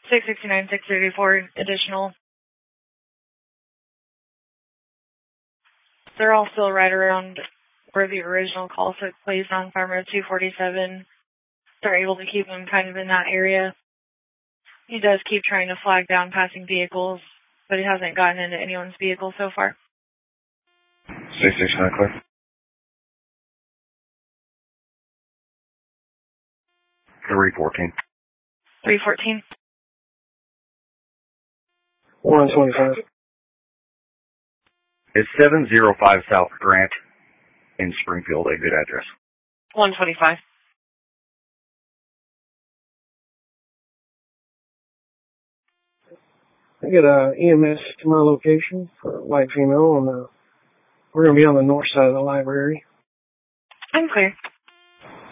669, 634 additional. They're all still right around where the original call took place on Farm Road 247. They're able to keep him kind of in that area. He does keep trying to flag down passing vehicles, but he hasn't gotten into anyone's vehicle so far. 669 clear. 314. 314. 125. It's 705 South Grant in Springfield, a good address. 125. I get a EMS to my location for white female, and we're going to be on the north side of the library. I'm clear.